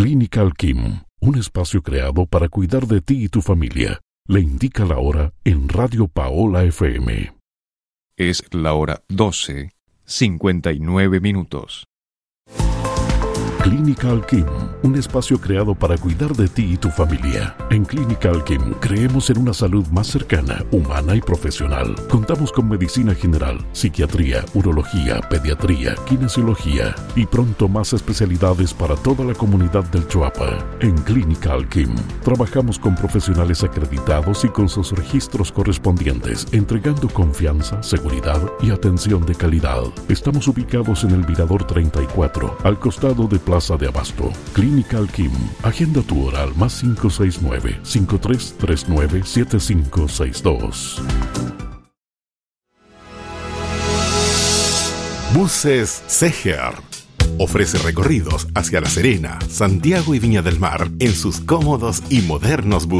Clínica Alquim, un espacio creado para cuidar de ti y tu familia. Le indica la hora en Radio Paola FM. Es la hora 12:59. Clínica Alquim, un espacio creado para cuidar de ti y tu familia. En Clínica Alquim creemos en una salud más cercana, humana y profesional. Contamos con medicina general, psiquiatría, urología, pediatría, kinesiología y pronto más especialidades para toda la comunidad del Choapa. En Clínica Alquim trabajamos con profesionales acreditados y con sus registros correspondientes, entregando confianza, seguridad y atención de calidad. Estamos ubicados en el Mirador 34, al costado de Plaza de Abasto. Clínica Alquim. Agenda tu hora al más 569-5339-7562. Buses Seger ofrece recorridos hacia La Serena, Santiago y Viña del Mar en sus cómodos y modernos buses.